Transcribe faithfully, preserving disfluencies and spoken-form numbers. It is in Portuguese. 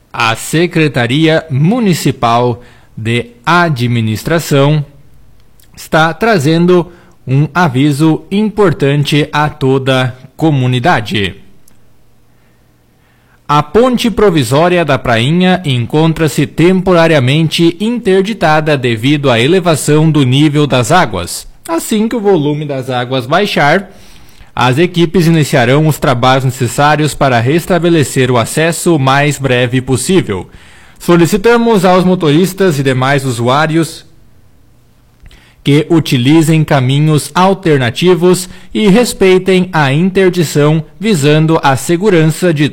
A Secretaria Municipal de Administração está trazendo um aviso importante a toda a comunidade. A ponte provisória da Prainha encontra-se temporariamente interditada devido à elevação do nível das águas. Assim que o volume das águas baixar, as equipes iniciarão os trabalhos necessários para restabelecer o acesso o mais breve possível. Solicitamos aos motoristas e demais usuários que utilizem caminhos alternativos e respeitem a interdição visando a segurança de